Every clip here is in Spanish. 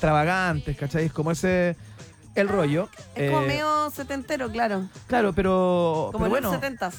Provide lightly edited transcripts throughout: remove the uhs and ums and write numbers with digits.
extravagantes, ¿cachai? Es como ese... El rollo. Es como medio setentero, claro. Claro, pero Como en bueno, los 70s.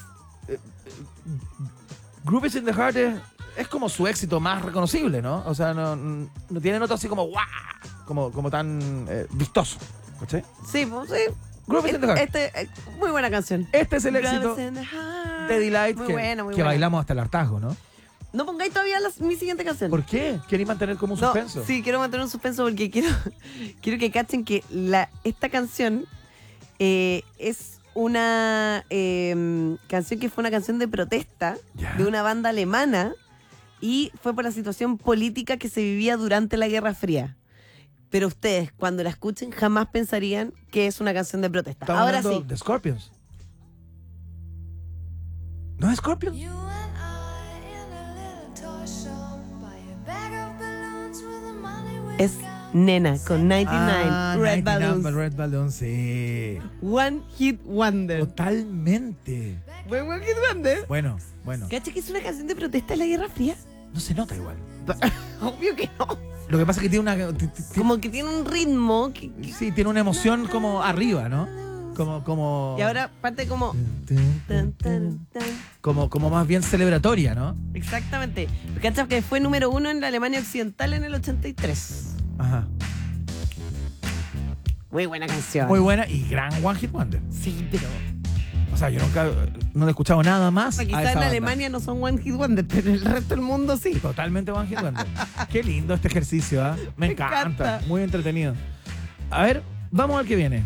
Groupies in the Heart es como su éxito más reconocible, ¿no? O sea, no tiene notas así como ¡guau! Como tan vistoso, ¿cachai? Sí, pues sí. Groupies in the Heart. Muy buena canción. Este es el éxito Groupies in the Heart. de Delight Muy que, buena, muy que buena. bailamos hasta el hartazgo, ¿no? No pongáis todavía mi siguiente canción. ¿Por qué? ¿Queréis mantener como un No, suspenso? sí, quiero mantener un suspenso porque quiero que cachen que esta canción es una canción que fue una canción de protesta Ya. de una banda alemana y fue por la situación política que se vivía durante la Guerra Fría. Pero ustedes, cuando la escuchen, jamás pensarían que es una canción de protesta. Estamos Ahora hablando sí. de Scorpions. ¿No es Scorpions? You and I in a little toy shop, buy a bag of balloons with the money we Es got. Nena con 99 Red 99 Balloons. Red Balloons, sí. One Hit Wonder. Totalmente. One Hit Wonder. Bueno. ¿Cacha que es una canción de protesta de la Guerra Fría? No se nota igual. Obvio que no. Lo que pasa es que tiene una... Como que tiene un ritmo Sí, tiene una emoción como arriba, ¿no? Como... y ahora parte como tan, tan, tan. Como más bien celebratoria, ¿no? Exactamente. ¿Cachas que fue número 1 en la Alemania Occidental en el 83? Ajá. Muy buena canción. Muy buena y gran One Hit Wonder. Sí, pero O sea, yo nunca no he escuchado nada más a quizás esa en banda. Alemania no son One Hit Wonder, pero en el resto del mundo sí. Totalmente One Hit Wonder. Qué lindo este ejercicio, ¿ah? Me Me encanta. encanta. Muy entretenido. A ver, vamos al que viene.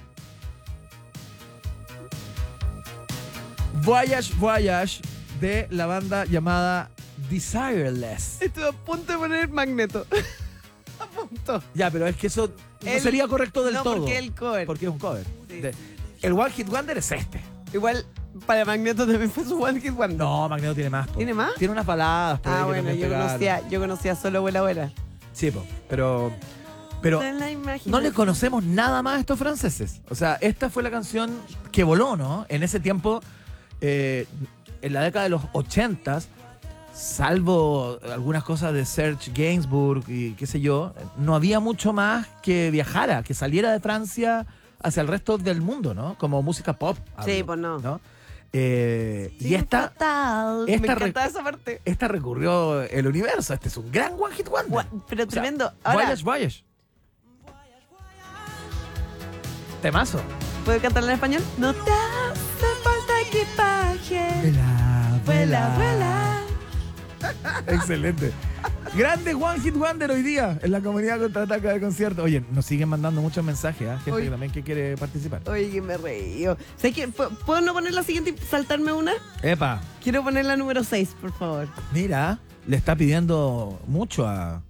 Voyage, Voyage, de la banda llamada Desireless. Estuve a punto de poner Magneto. A punto. Ya, pero es que eso no sería correcto del no, todo. porque el cover. Porque es un cover. Sí. El One Hit Wonder es este. Igual para Magneto también fue su One Hit Wonder. No, Magneto tiene más. po. ¿Tiene más? Tiene unas baladas. por ahí Ah, que bueno, también yo conocía solo Abuela Abuela. Sí, po, pero no le conocemos nada más a estos franceses. O sea, esta fue la canción que voló, ¿no? En ese tiempo, en la década de los 80s, salvo algunas cosas de Serge Gainsbourg y qué sé yo, no había mucho más que viajara, que saliera de Francia hacia el resto del mundo, ¿no? Como música pop. Sí, hablo, pues no. Y esta Me esta encantaba esa parte. recorrió el universo. Este es un gran One Hit Wonder. Pero O sea, tremendo. Ahora, Voyage, Voyage. Temazo. ¿puedo cantarla en español? No te hace falta equipaje. Vuela, Vuela, vuela. Excelente. Grande One Hit Wonder hoy día en la comunidad Contraataca de concierto. Oye, nos siguen mandando muchos mensajes, ¿ah? Gente Oye. que también que quiere participar. Oye, que me reí. ¿Sabes qué? ¿Puedo no poner la siguiente y saltarme una? Epa, Quiero poner la número 6, por favor. mira, le está pidiendo mucho a...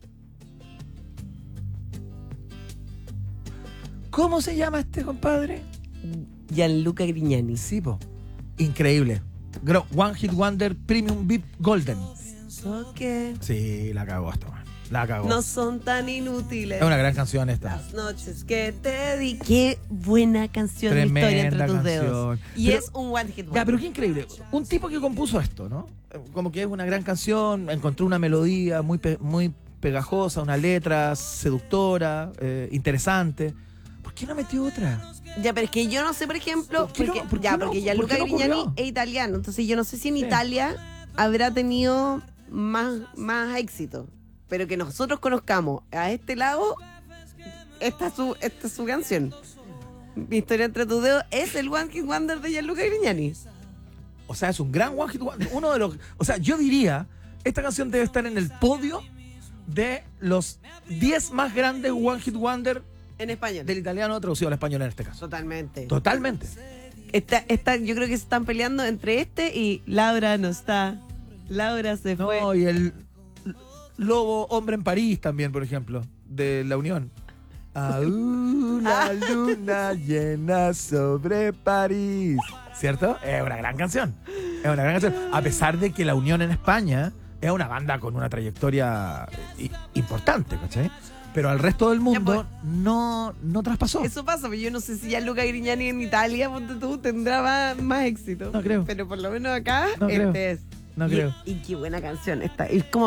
¿Cómo se llama este compadre? Gianluca Grignani. Sí, po. Increíble. One Hit Wonder Premium VIP Golden. Que Sí, la cagó esta, man. La cagó. no son tan inútiles Es una gran canción esta. las noches que te di. Qué buena canción, mi historia entre Tremenda tus dedos. canción. Y Pero- es un one hit Ya, wonder. pero qué increíble. Un tipo que compuso esto, ¿no? Como que es una gran canción, encontró una melodía muy pegajosa, una letra seductora, interesante. ¿Por qué no metió otra? Ya, pero es que yo no sé, por ejemplo, ¿Por qué no? porque, ¿Por qué ya, no? porque ¿Por Gianluca qué no Grignani ocurrió? es italiano, entonces yo no sé si en Sí. Italia habrá tenido más éxito. Pero que nosotros conozcamos a este lado, esta es su canción. Mi historia entre tus dedos es el One Hit Wonder de Gianluca Grignani. O sea, es un gran One Hit Wonder. Uno de los. O sea, yo diría, esta canción debe estar en el podio de los 10 más grandes One Hit Wonder En español. del italiano traducido al español en este caso. Totalmente. Totalmente. Yo creo que se están peleando entre este y Laura no está. Laura se fue. No, y el Lobo Hombre en París también, por ejemplo, de La Unión. A una luna llena sobre París. ¿Cierto? Es una gran canción. Es una gran canción. A pesar de que La Unión en España es una banda con una trayectoria importante, ¿cachai? Pero al resto del mundo no traspasó. Eso pasa, pero yo no sé si Gianluca Grignani en Italia, ponte tú, tendrá más éxito. No creo. Pero por lo menos acá, No creo. este es. No creo. Y qué buena canción esta. Es como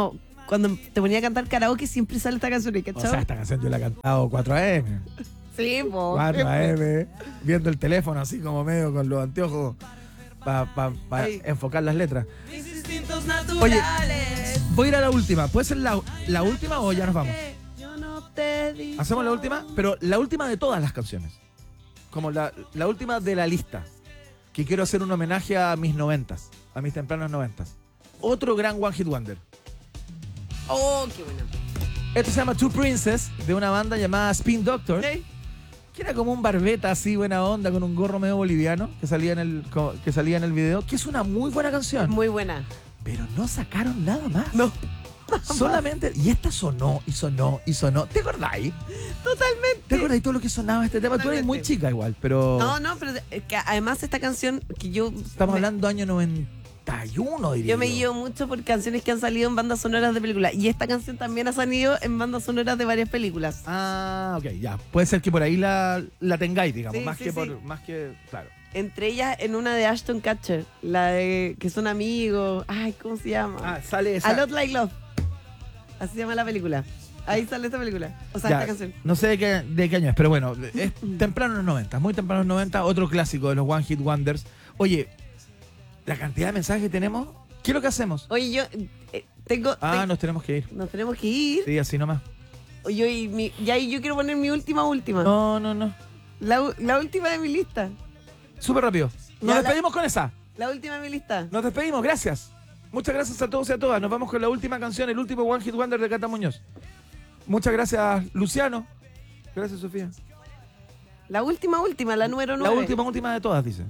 cuando te ponía a cantar karaoke siempre sale esta canción, O ¿cachai? sea, esta canción yo la he cantado 4 AM. Sí, po. 4 AM, viendo el teléfono así como medio con los anteojos para Ay. enfocar las letras. Mis instintos naturales. Voy a ir a la última. ¿Puede ser la última o ya nos vamos? Yo no te digo. Hacemos la última, pero la última de todas las canciones. Como la última de la lista. Que quiero hacer un homenaje a mis 90s, a mis tempranos 90s. Otro gran One Hit Wonder. Oh, qué bueno. Esto se llama Two Princess, de una banda llamada Spin Doctor. ¿Sí? Que era como un barbeta así, buena onda, con un gorro medio boliviano, que salía en el video. Que es una muy buena canción. Muy buena. Pero no sacaron nada más. No. Solamente. Y esta sonó y sonó y sonó. ¿Te acordáis? Totalmente. ¿Te acordáis todo lo que sonaba este tema? Tú eres muy Totalmente. chica igual, pero. No, pero que además esta canción que yo... Estamos hablando año 91, diría Yo me guío mucho por canciones que han salido en bandas sonoras de películas. Y esta canción también ha salido en bandas sonoras de varias películas. Ah, ok, ya. Puede ser que por ahí la tengáis, digamos. Sí, más sí, que sí. por. Más que. Claro. Entre ellas, en una de Ashton Kutcher, la de que son amigos. Ay, ¿cómo se llama? Ah, sale esa. A Lot Like Love. Así se llama la película. Ahí sale esta película. O sea, Ya, esta canción. no sé de qué año es, pero bueno, es temprano en los 90, muy temprano en los 90, otro clásico de los One Hit Wonders. Oye, la cantidad de mensajes que tenemos, ¿qué es lo que hacemos? Oye, yo tengo... Nos tenemos que ir. Nos tenemos que ir. Sí, así nomás. Oye, ya yo quiero poner mi última. No. La última de mi lista. Súper rápido. Nos Ya, despedimos con esa. La última de mi lista. Nos despedimos, gracias. Muchas gracias a todos y a todas. Nos vamos con la última canción, el último One Hit Wonder de Cata Muñoz. Muchas gracias, Luciano. Gracias, Sofía. La última, la número 9. La última de todas, dice.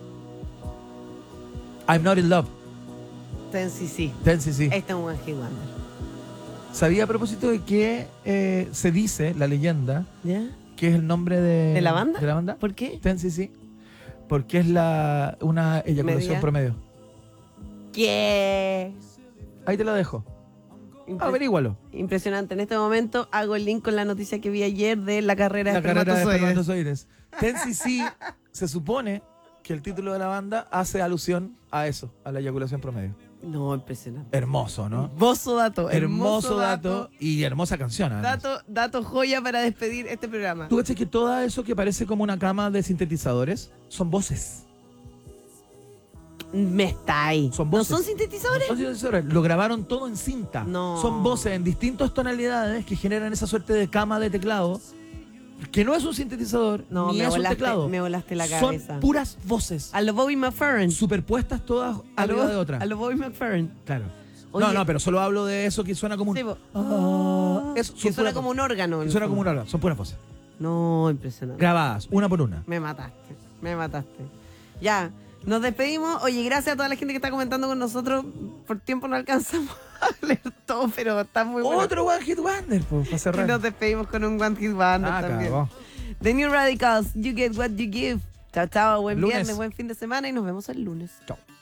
I'm Not in Love. Sí. Sí. Este es un One Hit Wonder. Sabía a propósito de que se dice, la leyenda, ¿Ya? que es el nombre de... ¿De la banda? ¿De la banda? ¿Por qué? Sí. Porque es una eyaculación Media. promedio. ¿Qué? Ahí te la dejo. Impre- Averígualo. Impresionante. En este momento hago el link con la noticia que vi ayer de la carrera de La carrera de espermatozoides. espermatozoides. Se supone que el título de la banda hace alusión a eso, a la eyaculación promedio. No, impresionante. Hermoso, ¿no? Hermoso dato. Hermoso dato y hermosa canción, además. Dato joya para despedir este programa. ¿Tú cachas que todo eso que parece como una cama de sintetizadores son voces? Me está ahí. Son ¿No voces. son sintetizadores? Son sintetizadores. Lo grabaron todo en cinta. No. Son voces en distintas tonalidades que generan esa suerte de cama de teclado, que no es un sintetizador, No, ni me es un volaste- teclado. me volaste la cabeza. Son puras voces, A lo Bobby McFerrin. superpuestas todas arriba de otra. A lo Bobby McFerrin. Claro. Oye. No, pero solo hablo de eso que suena como un... Sí, po. Eso, Que son suena puras como un voces. órgano. en Que el suena como fondo. un órgano, son puras voces. No, impresionante. Grabadas, una por una. Me mataste. Ya, nos despedimos. Oye, gracias a toda la gente que está comentando con nosotros. Por tiempo no alcanzamos a leer todo, pero está muy bueno. Otro One Hit Wonder, pues, para Y cerrar. nos despedimos con un One Hit Wonder también. Cagó. The New Radicals, You Get What You Give. Chao, chao. Buen Lunes. viernes, buen fin de semana y nos vemos el lunes. Chao.